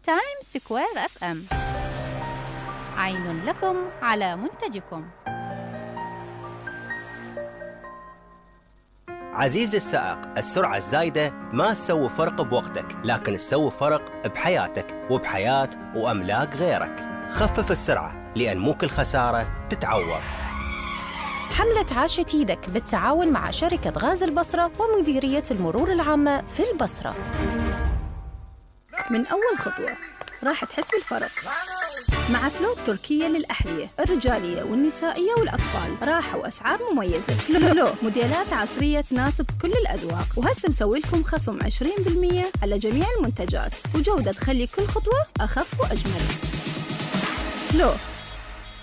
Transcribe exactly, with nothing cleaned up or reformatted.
تايم سكوير اف ام، عين لكم على منتجكم. عزيزي السائق، السرعة الزايدة ما تسوي فرق بوقتك، لكن تسوي فرق بحياتك وبحياة وأملاك غيرك. خفف السرعة، لأن مو كل خسارة تتعوض. حملة عاشة ايدك بالتعاون مع شركة غاز البصرة ومديرية المرور العامة في البصرة. من أول خطوة راح تحس بالفرق مع فلو تركية للأحذية الرجالية والنسائية والأطفال. راحة وأسعار مميزة. فلو موديلات عصرية تناسب كل الأذواق، وهسه مسوي لكم خصم عشرين بالمية على جميع المنتجات، وجودة تخلي كل خطوة أخف وأجمل. فلو